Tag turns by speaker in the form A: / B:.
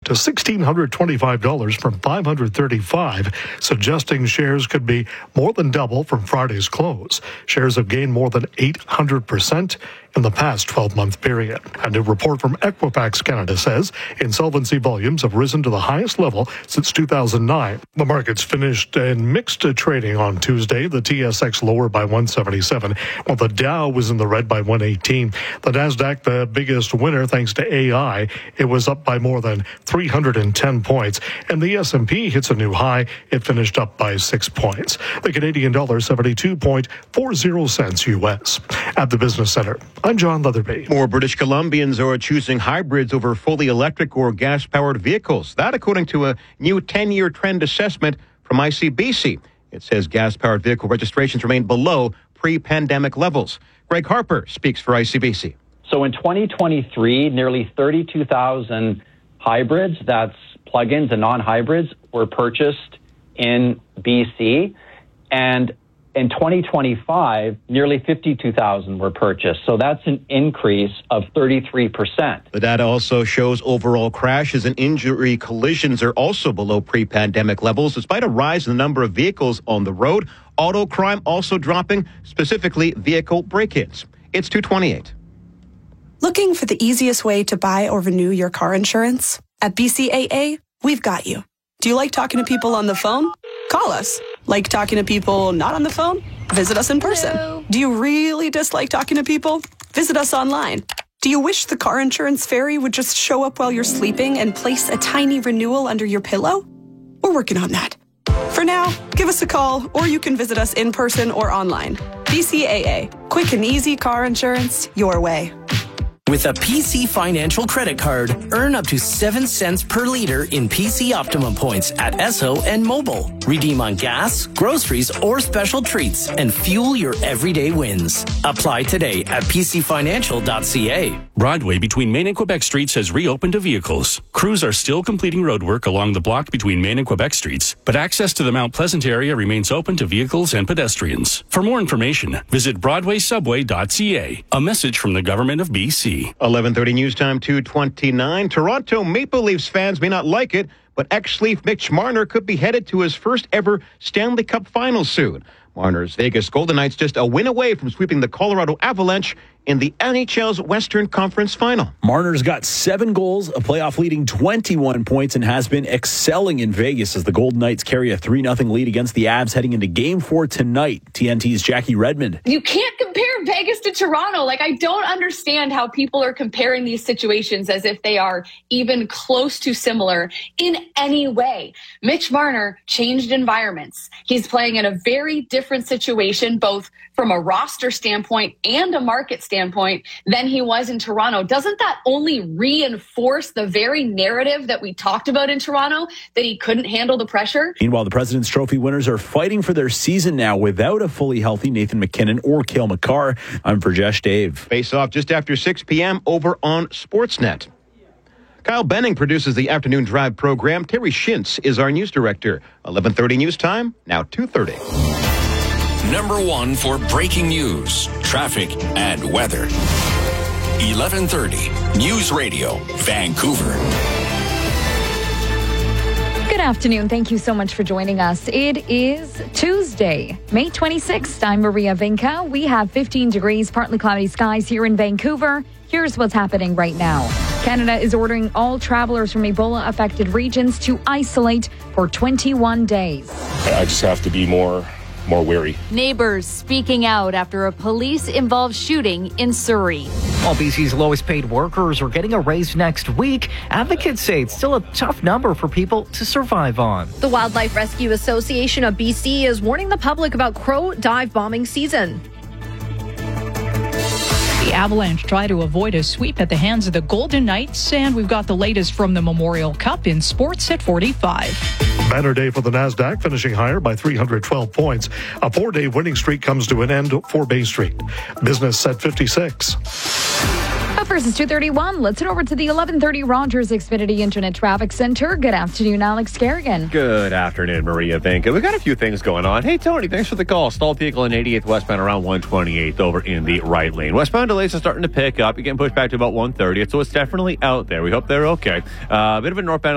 A: to $1,625 from $535, suggesting shares could be more than double from Friday's close. Shares have gained more than 800% in the past 12-month period. A new report from Equifax Canada says insolvency volumes have risen to the highest level since 2009. The markets finished in mixed trading on Tuesday. The TSX lower by 177, while the Dow was in the red by 118. The Nasdaq, the biggest winner thanks to AI, it was up by more than 310 points. And the S&P hits a new high. It finished up by 6 points. The Canadian dollar 72.40 cents U.S. At the Business Center, I'm John Leatherby.
B: More British Columbians are choosing hybrids over fully electric or gas-powered vehicles. That according to a new 10-year trend assessment from ICBC. It says gas-powered vehicle registrations remain below pre-pandemic levels. Greg Harper speaks for ICBC.
C: So in 2023, nearly 32,000 hybrids, that's plug-ins and non-hybrids, were purchased in BC. And in 2025, nearly 52,000 were purchased. So that's an increase of 33%.
B: The data also shows overall crashes and injury collisions are also below pre-pandemic levels, despite a rise in the number of vehicles on the road. Auto crime also dropping, specifically vehicle break-ins. It's 2:28.
D: Looking for the easiest way to buy or renew your car insurance? At BCAA, we've got you. Do you like talking to people on the phone? Call us. Like talking to people not on the phone? Visit us in person.
E: Hello.
D: Do you really dislike talking to people? Visit us online. Do you wish the car insurance fairy would just show up while you're sleeping and place a tiny renewal under your pillow? We're working on that. For now, give us a call, or you can visit us in person or online. BCAA. Quick and easy car insurance your way.
F: With a PC Financial credit card, earn up to 7 cents per liter in PC Optimum points at Esso and Mobile. Redeem on gas, groceries, or special treats and fuel your everyday wins. Apply today at pcfinancial.ca.
G: Broadway between Main and Quebec Streets has reopened to vehicles. Crews are still completing roadwork along the block between Main and Quebec Streets, but access to the Mount Pleasant area remains open to vehicles and pedestrians. For more information, visit broadwaysubway.ca. A message from the Government of BC.
B: 11:30 news time, 2:29. Toronto Maple Leafs fans may not like it, but ex-Leaf Mitch Marner could be headed to his first ever Stanley Cup final soon. Marner's Vegas Golden Knights just a win away from sweeping the Colorado Avalanche in the NHL's Western Conference Final.
H: Marner's got 7 goals, a playoff-leading 21 points, and has been excelling in Vegas as the Golden Knights carry a 3-0 lead against the Avs heading into Game 4 tonight. TNT's Jackie Redmond.
E: You can't compare Vegas to Toronto. I don't understand how people are comparing these situations as if they are even close to similar in any way. Mitch Marner changed environments. He's playing in a very different situation, both from a roster standpoint and a market standpoint, than he was in Toronto. Doesn't that only reinforce the very narrative that we talked about in Toronto, that he couldn't handle the pressure?
H: Meanwhile, the President's Trophy winners are fighting for their season now without a fully healthy Nathan McKinnon or Cale Makar. I'm Prajesh Dave.
B: Face off just after 6 p.m. over on Sportsnet. Kyle Benning produces the Afternoon Drive program. Terry Shintz is our news director. 11:30 news time, now 2:30.
I: Number 1 for breaking news, traffic, and weather. 11:30 News Radio, Vancouver.
J: Good afternoon. Thank you so much for joining us. It is Tuesday, May 26th. I'm Maria Vinca. We have 15 degrees, partly cloudy skies here in Vancouver. Here's what's happening right now. Canada is ordering all travelers from Ebola-affected regions to isolate for 21 days.
K: I just have to be more wary.
L: Neighbors speaking out after a police-involved shooting in Surrey.
M: While BC's lowest paid workers are getting a raise next week, advocates say it's still a tough number for people to survive on.
N: The Wildlife Rescue Association of BC is warning the public about crow dive bombing season.
O: The Avalanche try to avoid a sweep at the hands of the Golden Knights, and we've got the latest from the Memorial Cup in sports at 45.
A: Banner day for the Nasdaq, finishing higher by 312 points. A 4-day winning streak comes to an end for Bay Street. Business at 56.
J: Up first is 2:31. Let's head over to the 1130 Rogers Xfinity Internet Traffic Center. Good afternoon, Alex Kerrigan.
P: Good afternoon, Maria Vinca. We got a few things going on. Hey, Tony, thanks for the call. Stalled vehicle in 88th westbound around 128th over in the right lane. Westbound delays are starting to pick up. You're getting pushed back to about 130th, so it's definitely out there. We hope they're okay. A bit of a northbound